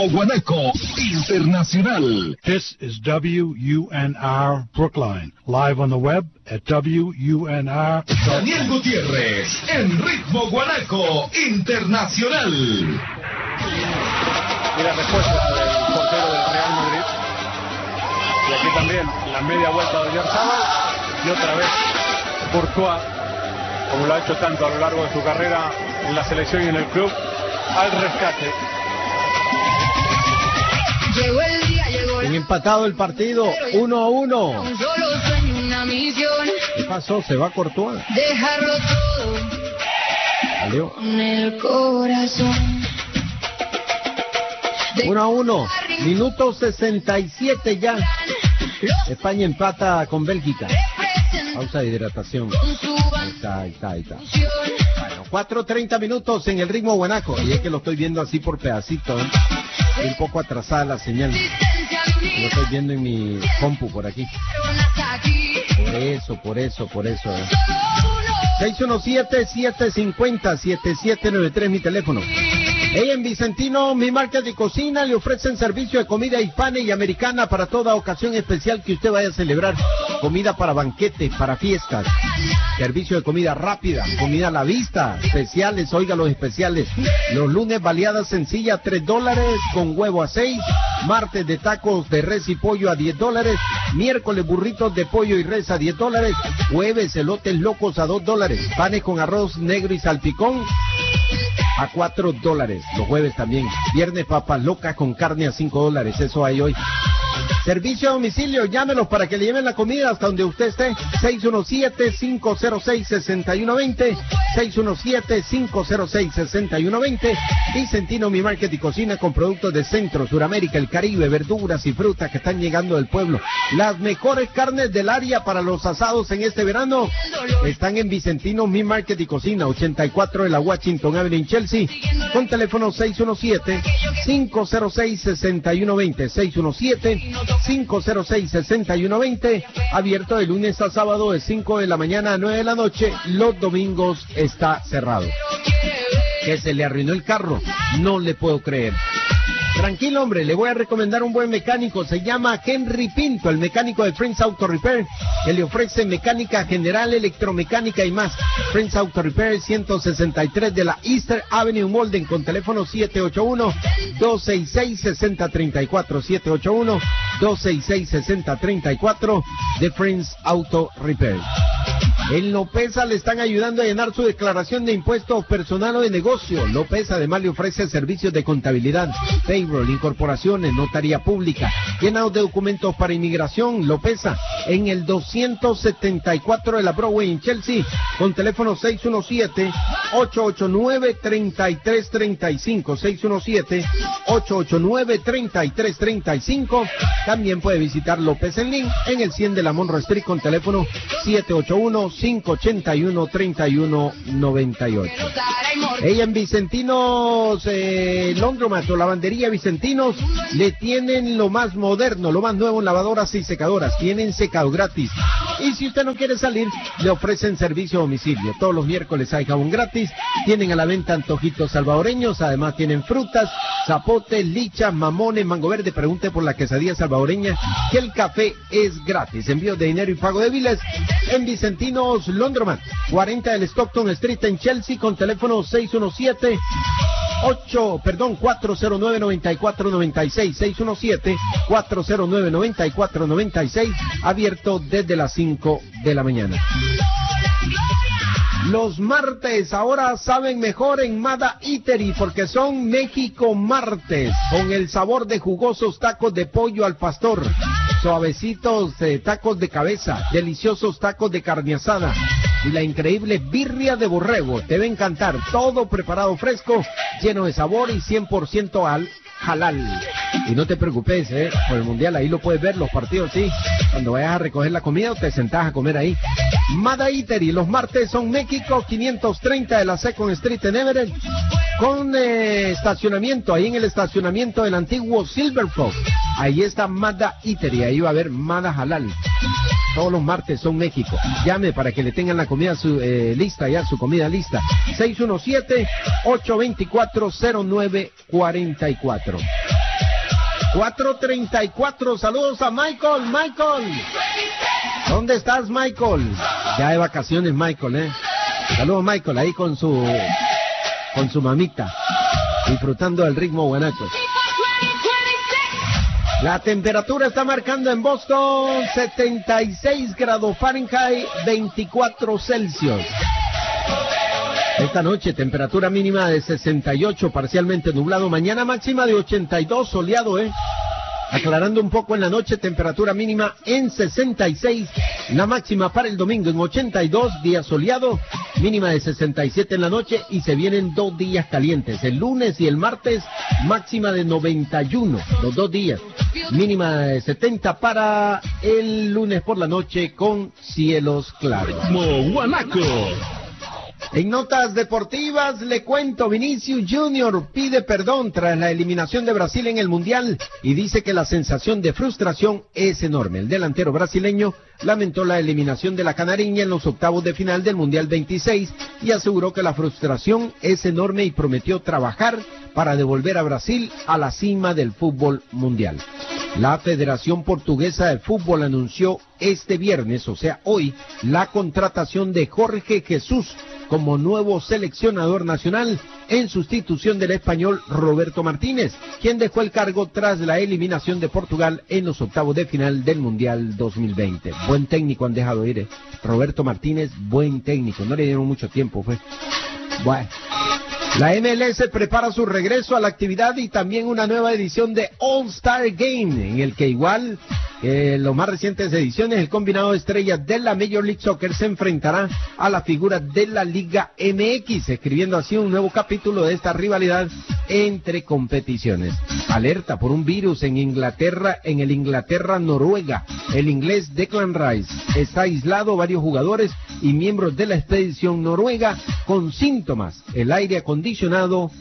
Ritmo Guanaco Internacional. This is WUNR Brookline, live on the web at WUNR. Daniel Gutiérrez en Ritmo Guanaco Internacional. Y la respuesta del portero del Real Madrid. Y aquí también la media vuelta de Oyarzabal. Y otra vez Courtois, como lo ha hecho tanto a lo largo de su carrera en la selección y en el club, al rescate. Llegó el día, llegó En empatado el partido, 1-1. un solo sueño, una misión. ¿Qué pasó? Se va Courtois. Dejarlo todo Salió. con el corazón. 1-1. Minuto 67 ya. España empata con Bélgica. Pausa de hidratación. Ahí está. Bueno, 4:30 minutos en el Ritmo Guanaco. Y es que lo estoy viendo así por pedacitos. Un poco atrasada la señal. Lo estoy viendo en mi compu por aquí. Por eso. 617-750-7793 mi teléfono. En Vicentino, mi marca de cocina, le ofrecen servicio de comida hispana y americana para toda ocasión especial que usted vaya a celebrar. Comida para banquetes, para fiestas. Servicio de comida rápida, comida a la vista. Especiales, oiga los especiales. Los lunes baleadas sencilla, $3, con huevo a 6. Martes de tacos de res y pollo a $10. Miércoles burritos de pollo y res a $10. Jueves elotes locos a $2. Panes con arroz negro y salpicón a $4. Los jueves también. Viernes papas locas con carne a $5. Eso hay hoy. Servicio a domicilio, llámenos para que le lleven la comida hasta donde usted esté. 617-506-6120. 617-506-6120. Vicentino, mi market y cocina con productos de Centro, Suramérica, el Caribe, verduras y frutas que están llegando del pueblo. Las mejores carnes del área para los asados en este verano están en Vicentino, mi market y cocina, 84 de la Washington Avenue en Chelsea, con teléfono 617-506-6120. 617-506-6120, abierto de lunes a sábado de 5 de la mañana a 9 de la noche. Los domingos está cerrado. Que se le arruinó el carro, no le puedo creer. Tranquilo, hombre, le voy a recomendar un buen mecánico. Se llama Henry Pinto, el mecánico de Friends Auto Repair, que le ofrece mecánica general, electromecánica y más. Friends Auto Repair, 163 de la Easter Avenue Molden, con teléfono 781-266-6034. 781-266-6034 de Friends Auto Repair. En Lopeza le están ayudando a llenar su declaración de impuestos personal o de negocio. Lopeza además le ofrece servicios de contabilidad, payroll, incorporaciones, notaría pública, llenado de documentos para inmigración. Lopeza en el 274 de la Broadway en Chelsea, con teléfono 617-889-3335. 617-889-3335. También puede visitar López en Link en el 100 de la Monroe Street, con teléfono 781-581-3198. Ella en Vicentinos, Laundromat o Lavandería Vicentinos, le tienen lo más moderno, lo más nuevo en lavadoras y secadoras. Tienen secado gratis. Y si usted no quiere salir, le ofrecen servicio a domicilio. Todos los miércoles hay jabón gratis. Tienen a la venta antojitos salvadoreños. Además tienen frutas, zapote, lichas, mamones, mango verde. Pregunte por la quesadilla salvadoreña, que el café es gratis. Envío de dinero y pago de biles en Vicentinos Laundromat, 40 del Stockton Street en Chelsea, con teléfono 409-9496. 617-409-9496, abierto desde las 5 de la mañana. Los martes ahora saben mejor en Mada Eatery, porque son México martes, con el sabor de jugosos tacos de pollo al pastor, suavecitos tacos de cabeza, deliciosos tacos de carne asada y la increíble birria de borrego. Te va a encantar, todo preparado fresco, lleno de sabor y 100% halal. Y no te preocupes, por el mundial ahí lo puedes ver, los partidos, sí. Cuando vayas a recoger la comida, te sentás a comer ahí. Mada Eatery, los martes son México 530 de la Second Street en Everett, con estacionamiento, ahí en el estacionamiento del antiguo Silver Fox. Ahí está Mada Eatery, ahí va a haber Mada Halal. Todos los martes son México. Llame para que le tengan la comida lista, ya su comida lista. 617-824-0944. 4:34. Saludos a Michael. Michael, ¿dónde estás, Michael? Ya de vacaciones, Michael, Saludos, Michael, ahí con su mamita, disfrutando del ritmo guanaco. La temperatura está marcando en Boston 76 grados Fahrenheit, 24 Celsius. Esta noche temperatura mínima de 68, parcialmente nublado. Mañana máxima de 82, soleado, Aclarando un poco en la noche, temperatura mínima en 66, la máxima para el domingo en 82, día soleado, mínima de 67 en la noche y se vienen 2 días calientes, el lunes y el martes, máxima de 91, los 2 días, mínima de 70 para el lunes por la noche con cielos claros. Guanaco. En notas deportivas le cuento, Vinicius Junior pide perdón tras la eliminación de Brasil en el Mundial y dice que la sensación de frustración es enorme. El delantero brasileño lamentó la eliminación de la canariña en los octavos de final del Mundial 26 y aseguró que la frustración es enorme y prometió trabajar para devolver a Brasil a la cima del fútbol mundial. La Federación Portuguesa de Fútbol anunció este viernes, o sea hoy, la contratación de Jorge Jesús como nuevo seleccionador nacional en sustitución del español Roberto Martínez, quien dejó el cargo tras la eliminación de Portugal en los octavos de final del Mundial 2020. Buen técnico han dejado ir, Roberto Martínez, buen técnico, no le dieron mucho tiempo, Bueno. La MLS prepara su regreso a la actividad y también una nueva edición de All-Star Game, en el que igual que las más recientes ediciones, el combinado de estrellas de la Major League Soccer se enfrentará a la figura de la Liga MX, escribiendo así un nuevo capítulo de esta rivalidad entre competiciones. Alerta por un virus en Inglaterra, en el Inglaterra-Noruega. El inglés Declan Rice está aislado, varios jugadores y miembros de la expedición noruega con síntomas. El aire acondicionado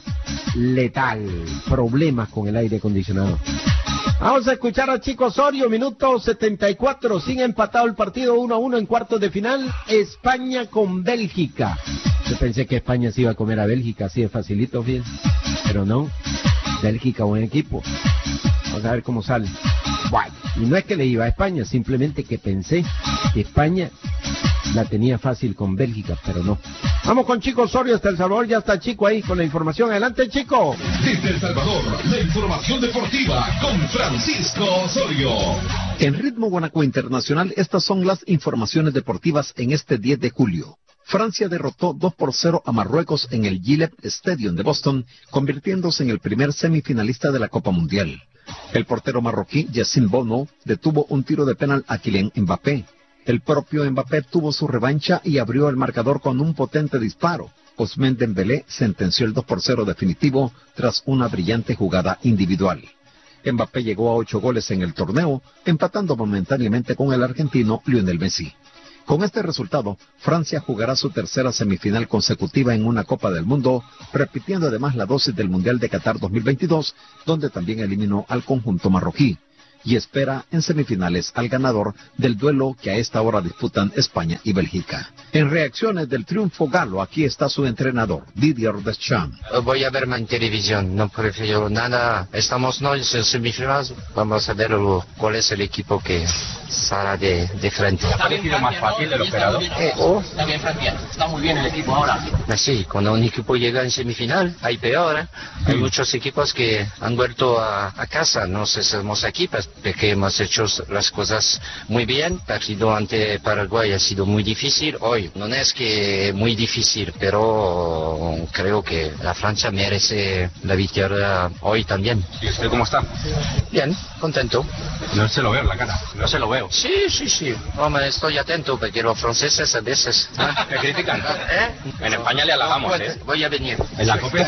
letal. Problemas con el aire acondicionado. Vamos a escuchar a Chico Osorio, minuto 74, sigue empatado el partido 1-1 en cuartos de final, España con Bélgica. Yo pensé que España se iba a comer a Bélgica, así de facilito, fíjense, pero no, Bélgica buen equipo. Vamos a ver cómo sale. Bueno, y no es que le iba a España, simplemente que pensé que España la tenía fácil con Bélgica, pero no. Vamos con Chico Osorio hasta El Salvador, ya está Chico ahí con la información. Adelante, Chico. Desde El Salvador, la información deportiva con Francisco Osorio. En Ritmo Guanaco Internacional, estas son las informaciones deportivas en este 10 de julio. Francia derrotó 2-0 a Marruecos en el Gillette Stadium de Boston, convirtiéndose en el primer semifinalista de la Copa Mundial. El portero marroquí Yacine Bono detuvo un tiro de penal a Kylian Mbappé. El propio Mbappé tuvo su revancha y abrió el marcador con un potente disparo. Ousmane Dembélé sentenció el 2-0 definitivo tras una brillante jugada individual. Mbappé llegó a 8 goles en el torneo, empatando momentáneamente con el argentino Lionel Messi. Con este resultado, Francia jugará su tercera semifinal consecutiva en una Copa del Mundo, repitiendo además la dosis del Mundial de Qatar 2022, donde también eliminó al conjunto marroquí, y espera en semifinales al ganador del duelo que a esta hora disputan España y Bélgica. En reacciones del triunfo galo, aquí está su entrenador, Didier Deschamps. Voy a verme en televisión, no prefiero nada. Estamos en semifinales, vamos a ver cuál es el equipo que sale de frente. ¿Ha sido más fácil de lo esperado? Está bien, Francia, está muy bien el equipo ahora. Sí, cuando un equipo llega en semifinal, hay peor, Hay muchos equipos que han vuelto a casa, no sé si estamos aquí, porque hemos hecho las cosas muy bien. El partido ante Paraguay ha sido muy difícil. Hoy no es que muy difícil, pero creo que la Francia merece la victoria hoy también. ¿Y usted cómo está? Bien, contento. No se lo veo en la cara, no se lo veo. Sí. Hombre, estoy atento porque los franceses a veces... ¿Me critican? En España le halagamos, Voy a venir. En la Copa.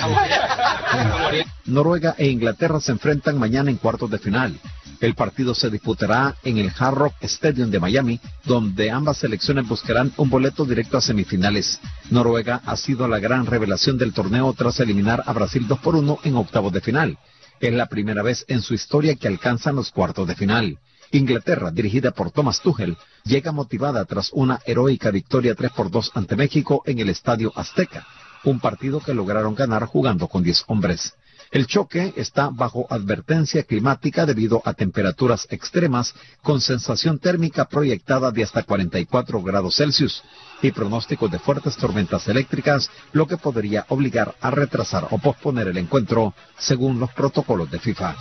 Noruega e Inglaterra se enfrentan mañana en cuartos de final. El partido se disputará en el Hard Rock Stadium de Miami, donde ambas selecciones buscarán un boleto directo a semifinales. Noruega ha sido la gran revelación del torneo tras eliminar a Brasil 2-1 en octavos de final. Es la primera vez en su historia que alcanzan los cuartos de final. Inglaterra, dirigida por Thomas Tuchel, llega motivada tras una heroica victoria 3-2 ante México en el Estadio Azteca, un partido que lograron ganar jugando con 10 hombres. El choque está bajo advertencia climática debido a temperaturas extremas con sensación térmica proyectada de hasta 44 grados Celsius y pronósticos de fuertes tormentas eléctricas, lo que podría obligar a retrasar o posponer el encuentro según los protocolos de FIFA.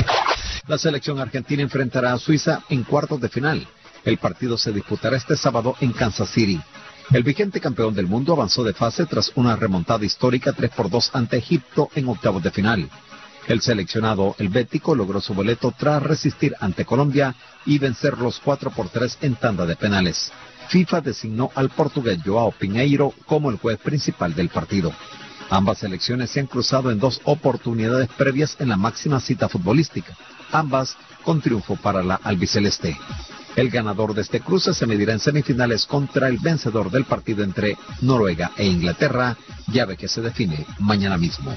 La selección argentina enfrentará a Suiza en cuartos de final. El partido se disputará este sábado en Kansas City. El vigente campeón del mundo avanzó de fase tras una remontada histórica 3-2 ante Egipto en octavos de final. El seleccionado helvético logró su boleto tras resistir ante Colombia y vencer los 4-3 en tanda de penales. FIFA designó al portugués Joao Pinheiro como el juez principal del partido. Ambas selecciones se han cruzado en 2 oportunidades previas en la máxima cita futbolística, ambas con triunfo para la albiceleste. El ganador de este cruce se medirá en semifinales contra el vencedor del partido entre Noruega e Inglaterra, llave que se define mañana mismo.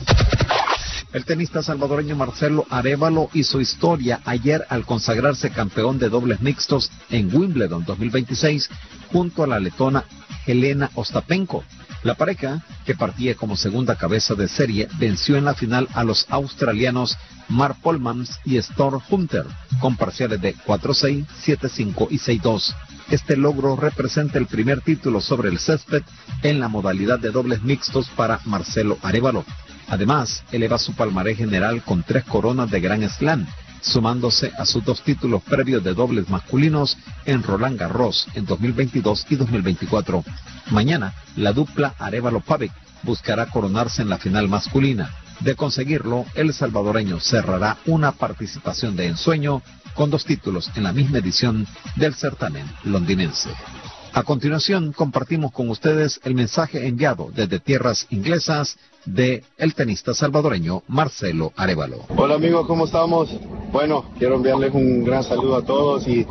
El tenista salvadoreño Marcelo Arévalo hizo historia ayer al consagrarse campeón de dobles mixtos en Wimbledon 2026 junto a la letona Helena Ostapenko. La pareja, que partía como segunda cabeza de serie, venció en la final a los australianos Mark Polmans y Storm Hunter, con parciales de 4-6, 7-5 y 6-2. Este logro representa el primer título sobre el césped en la modalidad de dobles mixtos para Marcelo Arévalo. Además, eleva su palmarés general con 3 coronas de Grand Slam, sumándose a sus 2 títulos previos de dobles masculinos en Roland Garros en 2022 y 2024. Mañana, la dupla Arévalo-Pavic buscará coronarse en la final masculina. De conseguirlo, el salvadoreño cerrará una participación de ensueño con 2 títulos en la misma edición del certamen londinense. A continuación, compartimos con ustedes el mensaje enviado desde tierras inglesas de el tenista salvadoreño Marcelo Arévalo. Hola amigos, ¿cómo estamos? Bueno, quiero enviarles un gran saludo a todos y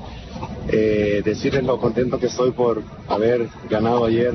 decirles lo contento que estoy por haber ganado ayer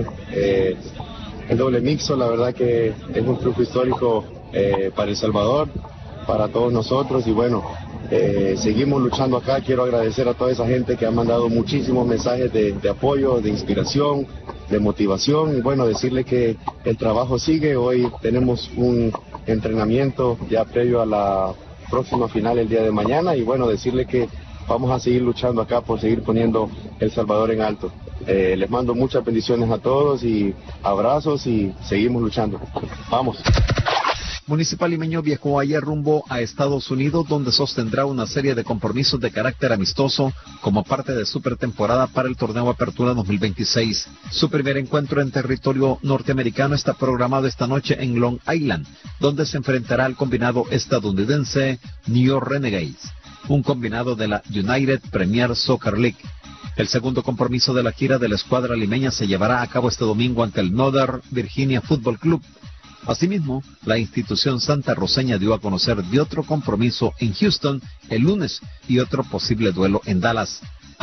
el doble mixto. La verdad que es un triunfo histórico para El Salvador, para todos nosotros y bueno, seguimos luchando acá. Quiero agradecer a toda esa gente que ha mandado muchísimos mensajes de apoyo, de inspiración, de motivación y bueno, decirle que el trabajo sigue. Hoy tenemos un entrenamiento ya previo a la próxima final el día de mañana y bueno, decirle que vamos a seguir luchando acá por seguir poniendo El Salvador en alto. Les mando muchas bendiciones a todos y abrazos y seguimos luchando. Vamos. Municipal Limeño viajó ayer rumbo a Estados Unidos, donde sostendrá una serie de compromisos de carácter amistoso como parte de su pretemporada para el torneo Apertura 2026. Su primer encuentro en territorio norteamericano está programado esta noche en Long Island, donde se enfrentará al combinado estadounidense New York Renegades, un combinado de la United Premier Soccer League. El segundo compromiso de la gira de la escuadra limeña se llevará a cabo este domingo ante el Northern Virginia Football Club. Asimismo, la institución santarroceña dio a conocer de otro compromiso en Houston el lunes y otro posible duelo en Dallas,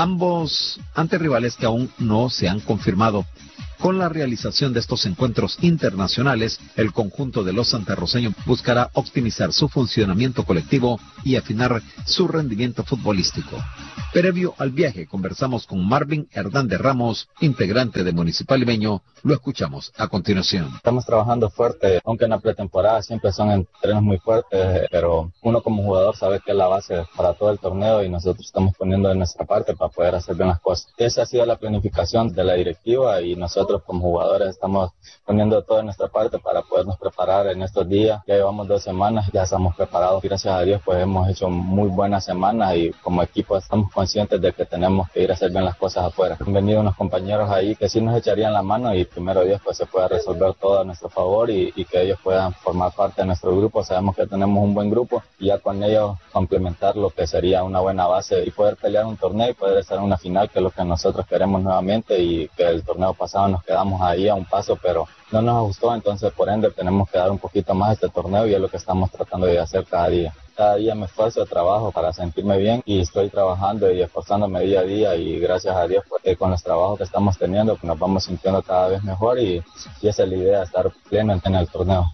ambos ante rivales que aún no se han confirmado. Con la realización de estos encuentros internacionales, el conjunto de los santarroceños buscará optimizar su funcionamiento colectivo y afinar su rendimiento futbolístico. Previo al viaje, conversamos con Marvin Hernández Ramos, integrante de Municipal Limeño. Lo escuchamos a continuación. Estamos trabajando fuerte, aunque en la pretemporada siempre son entrenos muy fuertes, pero uno como jugador sabe que es la base para todo el torneo y nosotros estamos poniendo de nuestra parte para poder hacer bien las cosas. Esa ha sido la planificación de la directiva y nosotros como jugadores estamos poniendo todo de nuestra parte para podernos preparar en estos días. Ya llevamos 2 semanas, ya estamos preparados. Gracias a Dios pues hemos hecho muy buenas semanas y como equipo estamos conscientes de que tenemos que ir a hacer bien las cosas afuera. Han venido unos compañeros ahí que sí nos echarían la mano y primero Dios pues se pueda resolver todo a nuestro favor y que ellos puedan formar parte de nuestro grupo. Sabemos que tenemos un buen grupo y ya con ellos complementar lo que sería una buena base y poder pelear un torneo y poder estar en una final, que es lo que nosotros queremos nuevamente, y que el torneo pasado nos quedamos ahí a un paso pero no nos gustó, entonces por ende tenemos que dar un poquito más a este torneo y es lo que estamos tratando de hacer cada día. Cada día me esfuerzo de trabajo para sentirme bien y estoy trabajando y esforzándome día a día y gracias a Dios pues, con los trabajos que estamos teniendo nos vamos sintiendo cada vez mejor y esa es la idea, estar pleno en el torneo.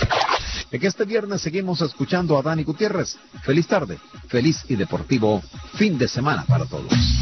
En este viernes seguimos escuchando a Dani Gutiérrez. Feliz tarde, feliz y deportivo fin de semana para todos.